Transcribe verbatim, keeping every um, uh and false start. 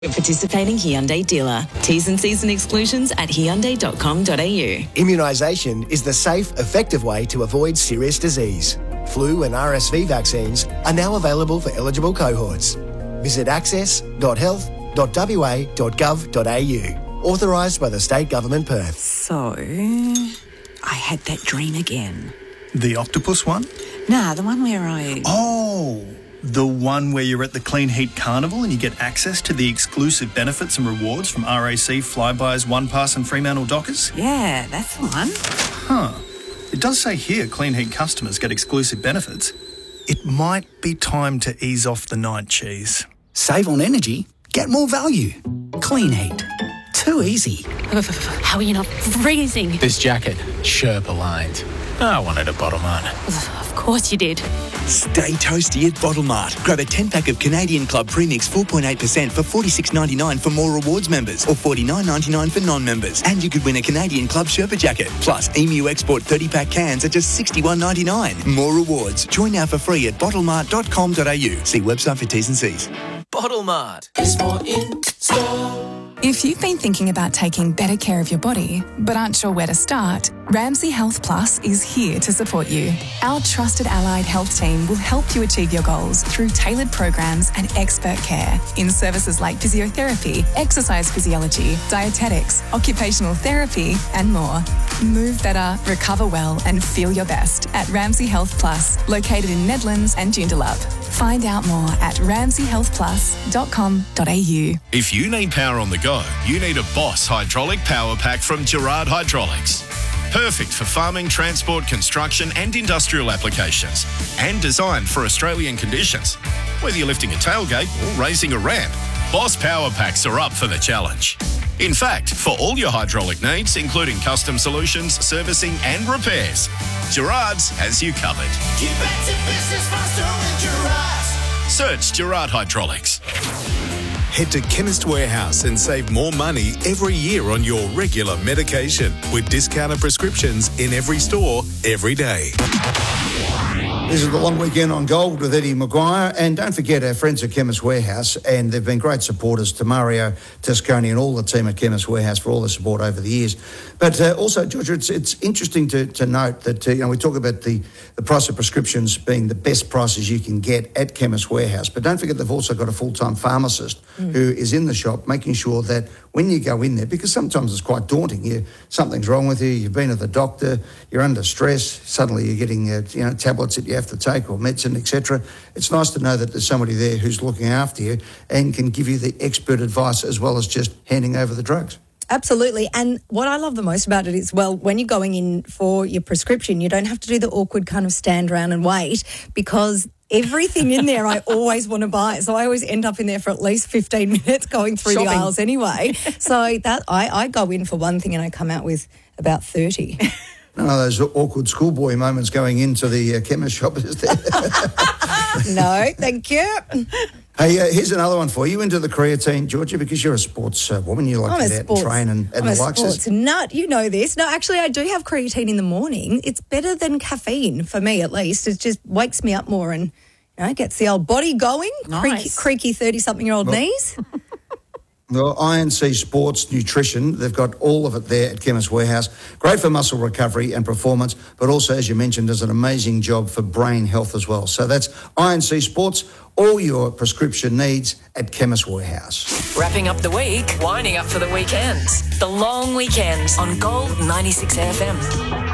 A participating Hyundai dealer. T's and C's and exclusions at hyundai dot com dot a u. Immunisation is the safe, effective way to avoid serious disease. Flu and R S V vaccines are now available for eligible cohorts. Visit access dot health dot w a dot gov dot a u. Authorised by the State Government Perth. So, I had that dream again. The octopus one? Nah, the one where I... Oh, the one where you're at the Clean Heat Carnival and you get access to the exclusive benefits and rewards from R A C, Flybuys, OnePass and Fremantle Dockers? Yeah, that's the one. Huh. It does say here Clean Heat customers get exclusive benefits. It might be time to ease off the night cheese. Save on energy, get more value. Clean Heat. Too easy. How are you not freezing? This jacket, Sherpa lined. I wanted a bottle mart. Of course you did. Stay toasty at Bottle Mart. Grab a ten pack of Canadian Club Premix four point eight percent for forty-six ninety-nine for more rewards members or forty-nine ninety-nine for non-members. And you could win a Canadian Club Sherpa jacket. Plus, Emu Export thirty pack cans at just sixty-one ninety-nine. More rewards. Join now for free at bottle mart dot com dot a u. See website for T's and C's. Bottle Mart is more in store. If you've been thinking about taking better care of your body, but aren't sure where to start, Ramsay Health Plus is here to support you. Our trusted allied health team will help you achieve your goals through tailored programs and expert care in services like physiotherapy, exercise physiology, dietetics, occupational therapy, and more. Move better, recover well, and feel your best at Ramsay Health Plus, located in Nedlands and Joondalup. Find out more at ramsay health plus dot com dot a u. If you need power on the go, you need a Boss hydraulic power pack from Gerard Hydraulics. Perfect for farming, transport, construction and industrial applications. And designed for Australian conditions. Whether you're lifting a tailgate or raising a ramp, Boss power packs are up for the challenge. In fact, for all your hydraulic needs, including custom solutions, servicing and repairs, Gerard's has you covered. Get back to business faster with Gerard's. Search Gerard Hydraulics. Head to Chemist Warehouse and save more money every year on your regular medication with discounted prescriptions in every store, every day. This is the long weekend on Gold with Eddie Maguire. And don't forget our friends at Chemist Warehouse, and they've been great supporters to Mario Tasconi and all the team at Chemist Warehouse for all the support over the years. But uh, also, Georgia, it's, it's interesting to, to note that, uh, you know, we talk about the, the price of prescriptions being the best prices you can get at Chemist Warehouse. But don't forget they've also got a full-time pharmacist mm. who is in the shop making sure that when you go in there, because sometimes it's quite daunting, you something's wrong with you, you've been to the doctor, you're under stress, suddenly you're getting uh, you know tablets that you have to take or medicine, et cetera. It's nice to know that there's somebody there who's looking after you and can give you the expert advice as well as just handing over the drugs. Absolutely. And what I love the most about it is, well, when you're going in for your prescription, you don't have to do the awkward kind of stand around and wait, because everything in there I always want to buy. So I always end up in there for at least fifteen minutes going through Shopping. the aisles anyway. So that I, I go in for one thing and I come out with about thirty. None of those awkward schoolboy moments going into the uh, chemist shop, is there? No, thank you. Hey, uh, here's another one for you. Into the creatine, Georgia, because you're a sports uh, woman. You like I'm to get out sports, and train and, and I'm the a likes. sports nut. You know this. No, actually, I do have creatine in the morning. It's better than caffeine, for me at least. It just wakes me up more and, you know, gets the old body going. Nice. Creaky, creaky thirty-something-year-old well, knees. Well, I N C Sports Nutrition, they've got all of it there at Chemist Warehouse. Great for muscle recovery and performance, but also, as you mentioned, does an amazing job for brain health as well. So that's I N C Sports, all your prescription needs at Chemist Warehouse. Wrapping up the week, winding up for the weekends. The long weekends on Gold ninety-six F M.